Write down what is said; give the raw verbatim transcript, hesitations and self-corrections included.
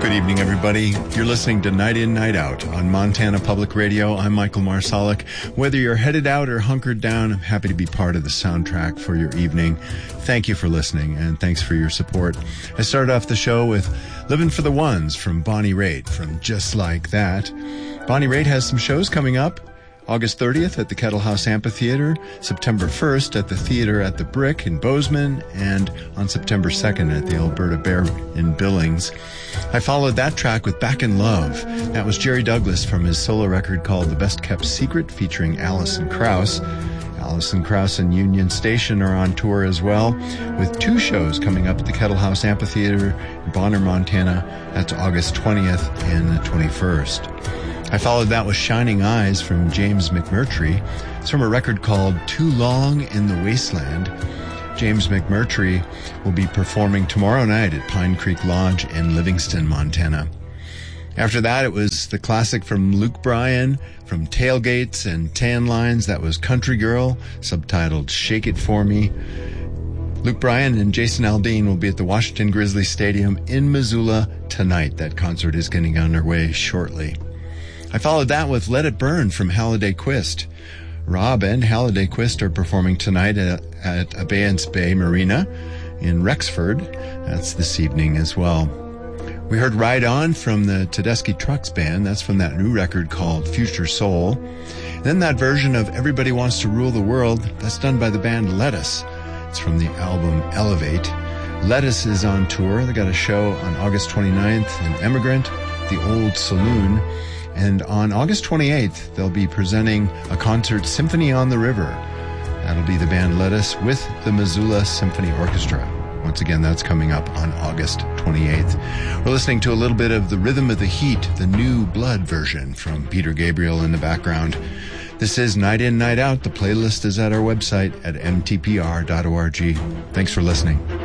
Good evening, everybody. You're listening to Night In, Night Out on Montana Public Radio. I'm Michael Marsalic. Whether you're headed out or hunkered down, I'm happy to be part of the soundtrack for your evening. Thank you for listening, and thanks for your support. I started off the show with Living for the Ones from Bonnie Raitt from Just Like That. Bonnie Raitt has some shows coming up. August thirtieth at the Kettle House Amphitheater, September first at the Theater at the Brick in Bozeman, and on September second at the Alberta Bear in Billings. I followed that track with Back in Love. That was Jerry Douglas from his solo record called The Best Kept Secret, featuring Alison Krauss. Alison Krauss and Union Station are on tour as well, with two shows coming up at the Kettle House Amphitheater in Bonner, Montana. That's August twentieth and the twenty-first. I followed that with Shining Eyes from James McMurtry. It's from a record called Too Long in the Wasteland. James McMurtry will be performing tomorrow night at Pine Creek Lodge in Livingston, Montana. After that, it was the classic from Luke Bryan, from Tailgates and Tan Lines. That was Country Girl, subtitled Shake It For Me. Luke Bryan and Jason Aldean will be at the Washington Grizzly Stadium in Missoula tonight. That concert is getting underway shortly. I followed that with Let It Burn from Halliday Quist. Rob and Halliday Quist are performing tonight at, at Abeyance Bay Marina in Rexford. That's this evening as well. We heard Ride On from the Tedeschi Trucks Band. That's from that new record called Future Soul. And then that version of Everybody Wants to Rule the World, that's done by the band Lettuce. It's from the album Elevate. Lettuce is on tour. They got a show on August twenty-ninth in Emigrant, the Old Saloon. And on August twenty-eighth, they'll be presenting a concert, Symphony on the River. That'll be the band Lettuce with the Missoula Symphony Orchestra. Once again, that's coming up on August twenty-eighth. We're listening to a little bit of The Rhythm of the Heat, the New Blood version from Peter Gabriel in the background. This is Night In, Night Out. The playlist is at our website at m t p r dot org. Thanks for listening.